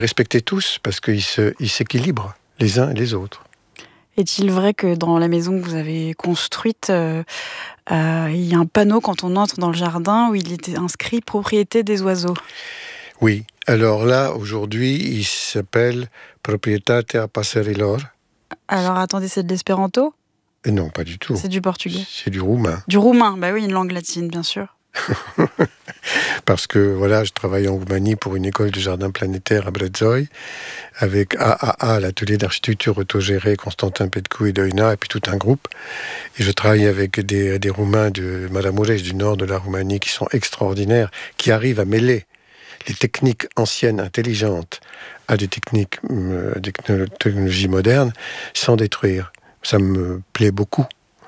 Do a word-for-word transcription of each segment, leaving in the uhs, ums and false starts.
Respecter tous, parce qu'ils se, ils s'équilibrent les uns et les autres. Est-il vrai que dans la maison que vous avez construite, euh, euh, il y a un panneau quand on entre dans le jardin où il était inscrit « Propriété des oiseaux ». Oui, alors là, aujourd'hui, il s'appelle « Proprietate a Passerilor ». Alors attendez, c'est de l'espéranto ? Et non, pas du tout. C'est du portugais. C'est du roumain. Du roumain, bah oui, une langue latine, bien sûr. Parce que voilà, je travaille en Roumanie pour une école de jardin planétaire à Brezoi, avec A A A, l'atelier d'architecture autogéré, Constantin Petcu et Doina, et puis tout un groupe. Et je travaille avec des, des Roumains de Maramureș, du nord de la Roumanie, qui sont extraordinaires, qui arrivent à mêler les techniques anciennes, intelligentes, à des techniques, euh, des technologies modernes, sans détruire. Ça me plaît beaucoup.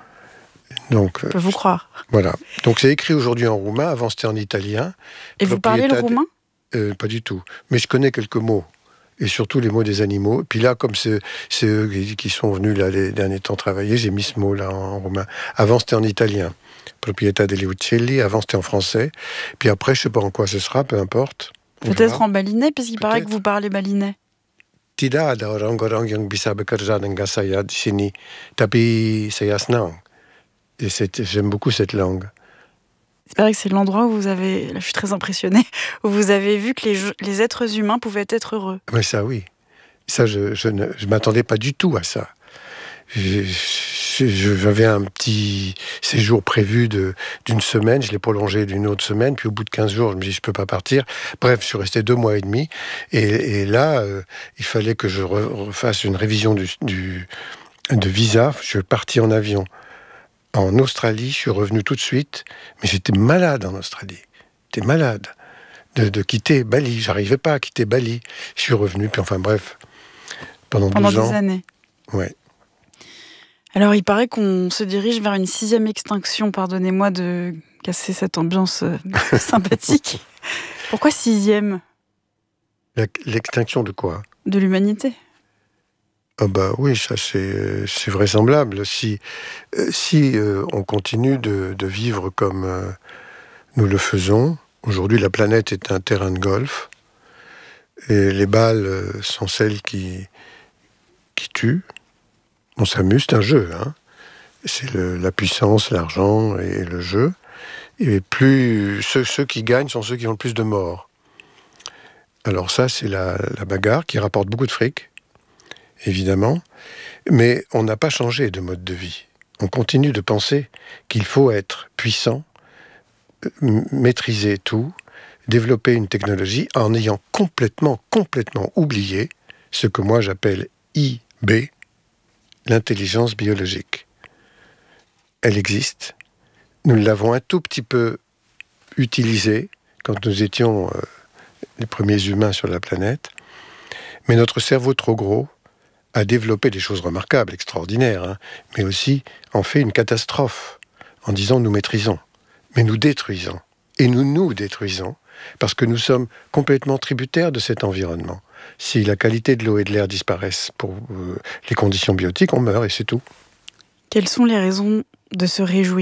Donc, je peux vous croire. Voilà. Donc c'est écrit aujourd'hui en roumain, avant c'était en italien. Et vous parlez le roumain ? euh, Pas du tout. Mais je connais quelques mots. Et surtout les mots des animaux. Et puis là, comme c'est, c'est eux qui sont venus là, les derniers temps travailler, j'ai mis ce mot-là en roumain. Avant c'était en italien. Proprietà degli uccelli. Avant c'était en français. Puis après, je ne sais pas en quoi ce sera, peu importe. Peut-être en balinais, puisqu'il paraît que vous parlez balinais. Tida da orang orang yang bisa bekerja dengan saya di sini, tapi saya senang. Et c'est, j'aime beaucoup cette langue. C'est vrai que c'est l'endroit où vous avez, là je suis très impressionnée, où vous avez vu que les, les êtres humains pouvaient être heureux. Mais ça oui, ça je, je ne je m'attendais pas du tout à ça. Je, je, j'avais un petit séjour prévu de, d'une semaine, je l'ai prolongé d'une autre semaine, puis au bout de quinze jours, je me dis je peux pas partir. Bref, je suis resté deux mois et demi, et, et là, euh, il fallait que je refasse une révision du, du, de visa. Je suis parti en avion en Australie, je suis revenu tout de suite, mais j'étais malade en Australie. J'étais malade de, de quitter Bali. J'arrivais pas à quitter Bali. Je suis revenu, puis enfin bref, pendant, pendant douze ans. Pendant des années. Ouais. Alors il paraît qu'on se dirige vers une sixième extinction. Pardonnez-moi de casser cette ambiance euh, sympathique. Pourquoi sixième ? L'extinction de quoi ? De l'humanité. Ah bah oui, ça c'est, c'est vraisemblable. Si, euh, si euh, on continue de, de vivre comme euh, nous le faisons, aujourd'hui la planète est un terrain de golf, et les balles euh, sont celles qui, qui tuent. On s'amuse, c'est un jeu. Hein. C'est le, la puissance, l'argent et le jeu. Et plus ceux, ceux qui gagnent sont ceux qui ont le plus de morts. Alors ça, c'est la, la bagarre qui rapporte beaucoup de fric, évidemment, mais on n'a pas changé de mode de vie. On continue de penser qu'il faut être puissant, m- maîtriser tout, développer une technologie en ayant complètement, complètement oublié ce que moi j'appelle I B, l'intelligence biologique. Elle existe. Nous l'avons un tout petit peu utilisée quand nous étions euh, les premiers humains sur la planète, mais notre cerveau trop gros a développé des choses remarquables, extraordinaires, hein, mais aussi en fait une catastrophe, en disant nous maîtrisons, mais nous détruisons. Et nous nous détruisons, parce que nous sommes complètement tributaires de cet environnement. Si la qualité de l'eau et de l'air disparaissent pour euh, les conditions biotiques, on meurt et c'est tout. Quelles sont les raisons de se réjouir ?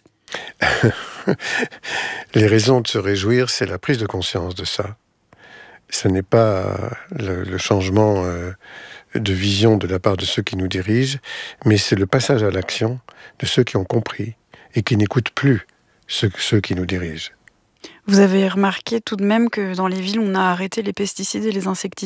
Les raisons de se réjouir, c'est la prise de conscience de ça. Ce n'est pas le, le changement euh, de vision de la part de ceux qui nous dirigent, mais c'est le passage à l'action de ceux qui ont compris et qui n'écoutent plus ceux, ceux qui nous dirigent. Vous avez remarqué tout de même que dans les villes, on a arrêté les pesticides et les insecticides ?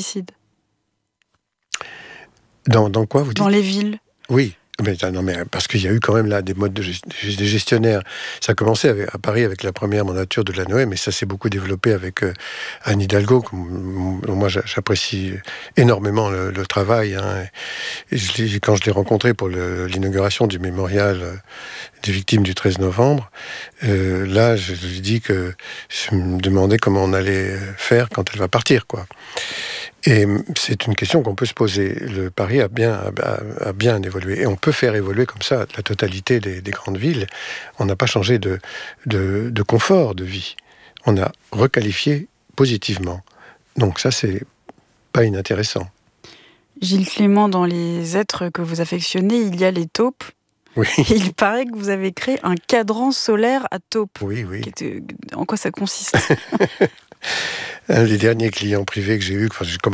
Dans, dans quoi, vous dites ? Dans les villes. Oui. Mais, non, mais parce qu'il y a eu quand même là des modes de gest- des gestionnaires. Ça a commencé avec, à Paris avec la première mandature de la Noé, mais ça s'est beaucoup développé avec euh, Anne Hidalgo. Comme, moi, j'apprécie énormément le, le travail. Hein. Et je quand je l'ai rencontré pour le, l'inauguration du mémorial euh, des victimes du treize novembre, euh, là, je lui ai dit que je me demandais comment on allait faire quand elle va partir, quoi. Et c'est une question qu'on peut se poser. Le Paris a bien, a, a bien évolué. Et on peut faire évoluer comme ça la totalité des, des grandes villes. On n'a pas changé de, de, de confort de vie. On a requalifié positivement. Donc ça, c'est pas inintéressant. Gilles Clément, dans les êtres que vous affectionnez, il y a les taupes. Oui. Et il paraît que vous avez créé un cadran solaire à taupe. Oui, oui. Qui était- En quoi ça consiste? Un des derniers clients privés que j'ai eu, quand j'ai